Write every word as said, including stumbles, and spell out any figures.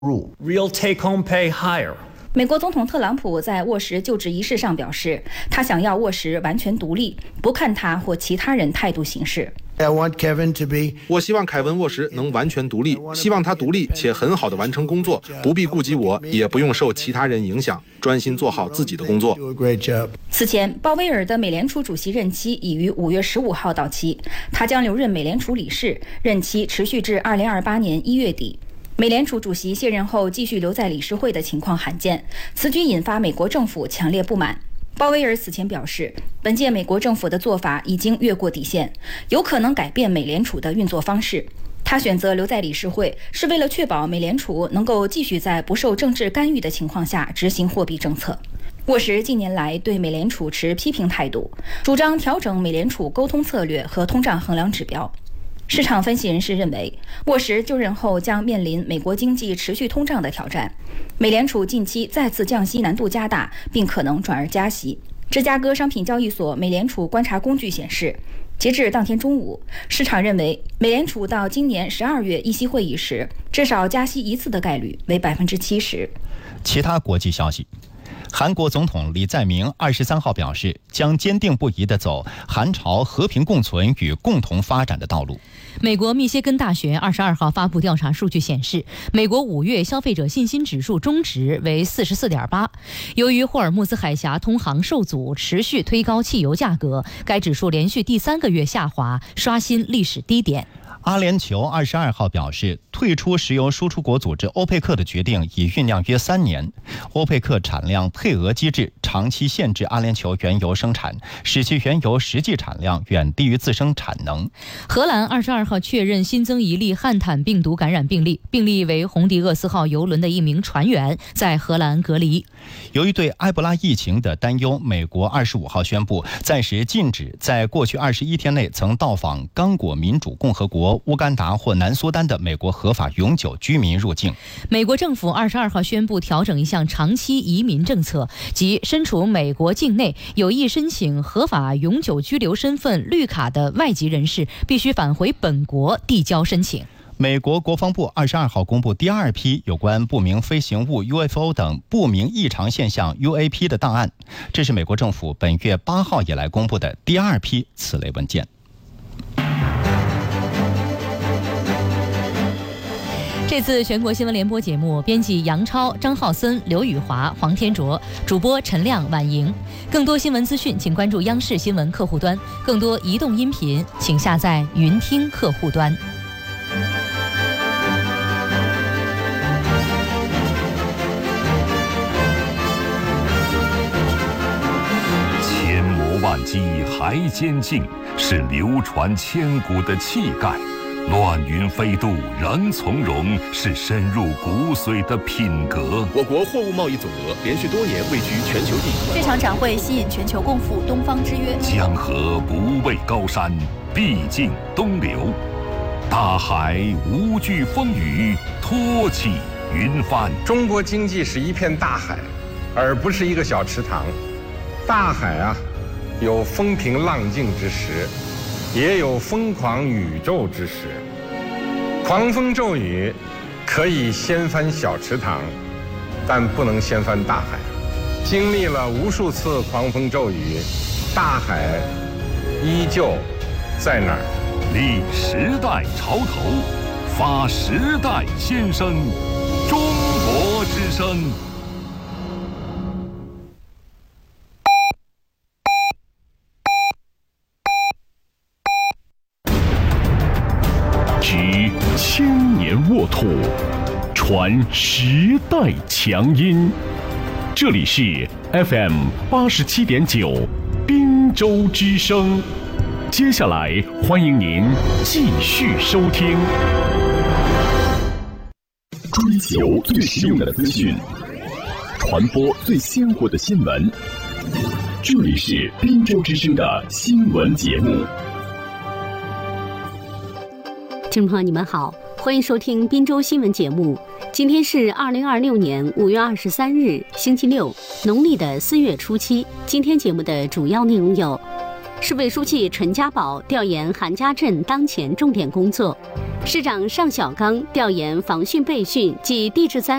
入 Real take-home pay higher。 美国总统特朗普在沃什就职仪式上表示，他想要沃什完全独立，不看他或其他人态度行事。 I want Kevin to be... 我希望凯文·沃什能完全独立，希望他独立且很好地完成工作，不必顾及我，也不用受其他人影响，专心做好自己的工作。 此前，鲍威尔的美联储主席任期已于五月十五号到期，他将留任美联储理事，任期持续至二零二八年一月底。美联储主席卸任后继续留在理事会的情况罕见，此举引发美国政府强烈不满。鲍威尔此前表示，本届美国政府的做法已经越过底线，有可能改变美联储的运作方式。他选择留在理事会，是为了确保美联储能够继续在不受政治干预的情况下执行货币政策。沃什近年来对美联储持批评态度，主张调整美联储沟通策略和通胀衡量指标。市场分析人士认为，沃什就任后将面临美国经济持续通胀的挑战，美联储近期再次降息难度加大，并可能转而加息。芝加哥商品交易所美联储观察工具显示，截至当天中午，市场认为美联储到今年十二月议息会议时，至少加息一次的概率为百分之七十。 其他国际消息。韩国总统李在明二十三号表示，将坚定不移地走韩朝和平共存与共同发展的道路。 美国密歇根大学二十二号发布调查数据显示，美国五月消费者信心指数中值为 四十四点八。由于霍尔木兹海峡通航受阻，持续推高汽油价格，该指数连续第三个月下滑，刷新历史低点。 阿联酋二十二号表示，退出石油输出国组织欧佩克的决定已酝酿约三年。欧佩克产量配额机制长期限制阿联酋原油生产，使其原油实际产量远低于自身产能。 荷兰二十二号确认新增一例汉坦病毒感染病例，病例为红迪厄斯号邮轮的一名船员，在荷兰隔离。 由于对埃博拉疫情的担忧，美国二十五号宣布暂时禁止在过去二十一天内曾到访刚果民主共和国、乌干达或南苏丹的美国合法永久居民入境。 美国政府二十二号宣布调整一项长期移民政策，即身处美国境内有意申请合法永久居留身份绿卡的外籍人士，必须返回本国递交申请。 美国国防部二十二号公布第二批有关不明飞行物 U F O 等不明异常现象 U A P 的档案，这是美国政府本月八号以来公布的第二批此类文件。 这次全国新闻联播节目，编辑杨超、张浩森、刘宇华、黄天卓，主播陈亮、婉莹。更多新闻资讯，请关注央视新闻客户端；更多移动音频，请下载云听客户端。 千磨万击还坚劲，是流传千古的气概。乱云飞渡仍从容，是深入骨髓的品格。 我国货物贸易总额连续多年位居全球第一。 这场展会吸引全球共赴东方之约。 江河不畏高山，必尽东流。大海无惧风雨，托起云帆。 中国经济是一片大海，而不是一个小池塘。大海啊，有风平浪静之时，也有疯狂宇宙之时。狂风骤雨可以掀翻小池塘，但不能掀翻大海。经历了无数次狂风骤雨，大海依旧在那儿。 立时代潮头，发时代先声，中国之声。 执千年沃土，传时代强音。这里是 F M 八十七点九，滨州之声。接下来，欢迎您继续收听。追求最实用的资讯，传播最鲜活的新闻。这里是滨州之声的新闻节目。 听众朋友，你们好，欢迎收听滨州新闻节目。今天是二零二六年五月二十三日，星期六，农历的四月初七。今天节目的主要内容有：市委书记陈家宝调研韩家镇当前重点工作； 市长尚小刚调研防汛备训及地质灾